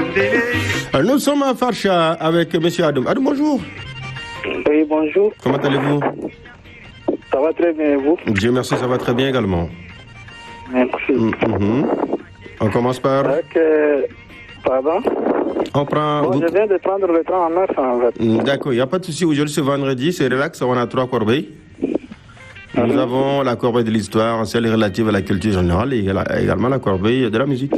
Nous sommes à Farsha avec M. Adam. Adam, bonjour. Oui, bonjour. Comment allez-vous? Ça va très bien et vous? Dieu merci, ça va très bien également. Merci. On commence par... Pardon? On prend... Bon, je viens de prendre le train en mars en fait. D'accord, il n'y a pas de souci. Aujourd'hui, c'est vendredi, c'est relax, on a 3 corbeilles. Nous avons la corbeille de l'histoire, celle relative à la culture générale et également la corbeille de la musique.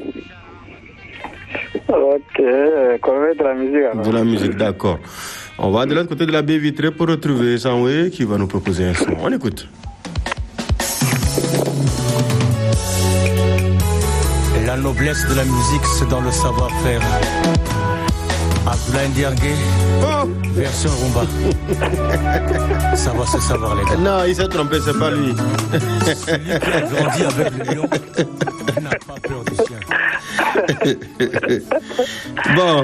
Ok, corbeille de la musique alors. De la musique, d'accord. On va de l'autre côté de la baie vitrée pour retrouver Sanwé qui va nous proposer un son. On écoute. La noblesse de la musique, c'est dans le savoir-faire. Abdoulaye Ndiargué, version rumba. Ça va se savoir, les gars. Non, il s'est trompé, c'est pas lui. Celui qui a grandi avec le lion, il n'a pas peur du chien. Bon.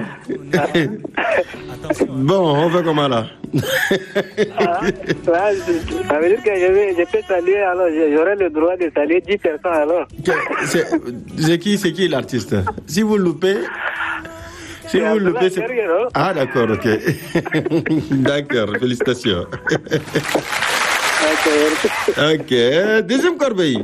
Bon, on fait comment là? Ça veut dire que je peux saluer, alors j'aurai le droit de saluer 10 personnes alors. C'est qui l'artiste? Si vous loupez... Si vous loupez, c'est... Ah d'accord, ok. D'accord, félicitations. Ok, deuxième corbeille.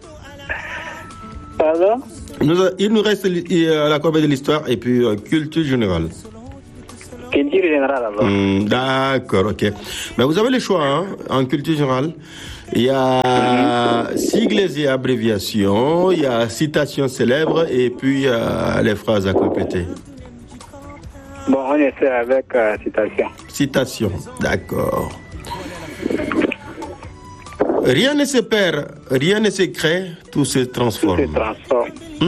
Pardon? Il nous reste la corbeille de l'histoire et puis culture générale. Culture générale alors. D'accord, ok. Mais vous avez le choix, hein, en culture générale. Il y a sigles et abréviations, il y a citations célèbres et puis les phrases à compléter. Bon, on essaie avec citation. Citation, d'accord. Rien ne se perd, rien ne se crée, tout se transforme. Tout se transforme.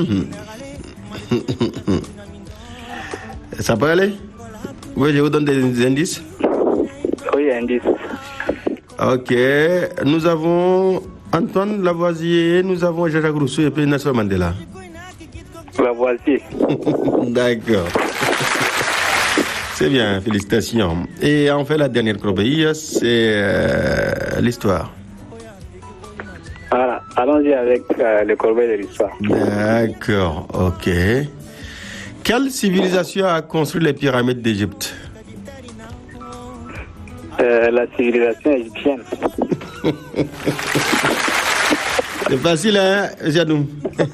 Ça peut aller? Oui, je vous donne des indices. Oui, indice. Ok, nous avons Antoine Lavoisier, nous avons Jacques Rousseau et puis Nelson Mandela. Lavoisier. D'accord. C'est bien, félicitations. Et on fait la dernière corbeille, c'est l'histoire. Voilà, allons-y avec le corbeille de l'histoire. D'accord, ok. Quelle civilisation a construit les pyramides d'Égypte? La civilisation égyptienne. C'est facile, hein, Janoum?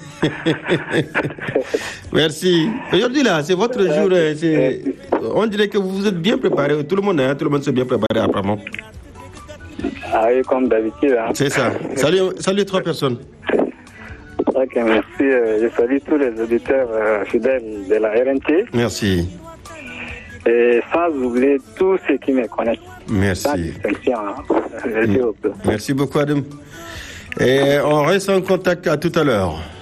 Merci. Aujourd'hui, là, c'est votre jour. On dirait que vous êtes bien préparé. Tout le monde s'est bien préparé, apparemment. Ah oui, comme d'habitude. Hein. C'est ça. Salut 3 personnes. Ok, merci. Je salue tous les auditeurs fidèles de la RNT. Merci. Et sans oublier tous ceux qui me connaissent. Merci. Sans distinction. Hein. Merci beaucoup, Adam. Et on reste en contact à tout à l'heure.